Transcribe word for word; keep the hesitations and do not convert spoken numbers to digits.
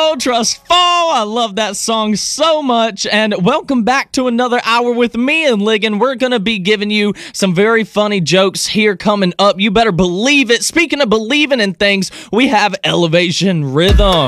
Go Trust Fall. I love that song so much. And welcome back to another hour with me and Ligon. We're going to be giving you some very funny jokes here coming up. You better believe it. Speaking of believing in things, we have Elevation Rhythm.